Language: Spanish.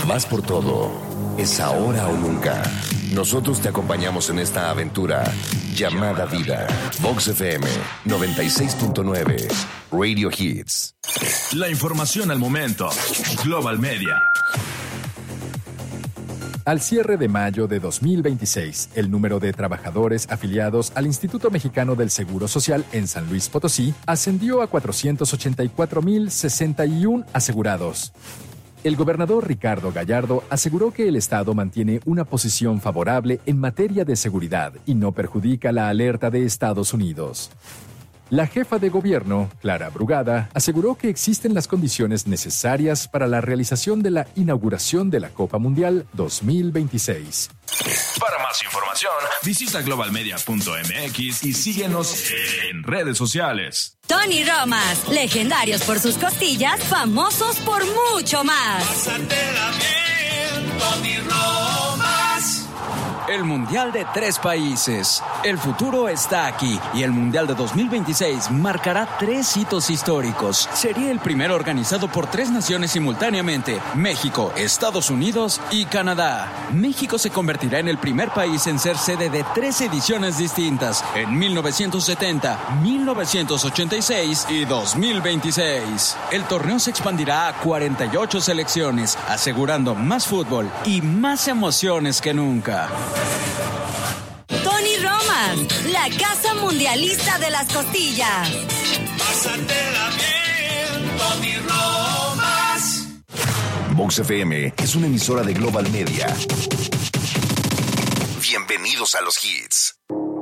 Vas por todo. Es ahora o nunca. Nosotros te acompañamos en esta aventura llamada vida. Vox FM 96.9. Radio Hits. La información al momento. Global Media. Al cierre de mayo de 2026, el número de trabajadores afiliados al Instituto Mexicano del Seguro Social en San Luis Potosí ascendió a 484,061 asegurados. El gobernador Ricardo Gallardo aseguró que el Estado mantiene una posición favorable en materia de seguridad y no perjudica la alerta de Estados Unidos. La jefa de gobierno, Clara Brugada, aseguró que existen las condiciones necesarias para la realización de la inauguración de la Copa Mundial 2026. Para más información, visita globalmedia.mx y síguenos en redes sociales. Tony Romas, legendarios por sus costillas, famosos por mucho más. Pásatela bien, Tony Romas. El Mundial de 3 países. El futuro está aquí y el Mundial de 2026 marcará 3 hitos históricos. Sería el primero organizado por 3 naciones simultáneamente: México, Estados Unidos y Canadá. México se convertirá en el primer país en ser sede de 3 ediciones distintas: en 1970, 1986 y 2026. El torneo se expandirá a 48 selecciones, asegurando más fútbol y más emociones que nunca. Tony Romas, la casa mundialista de las costillas. Pásatela bien, Tony Romas. Vox FM es una emisora de Global Media. Bienvenidos a los hits.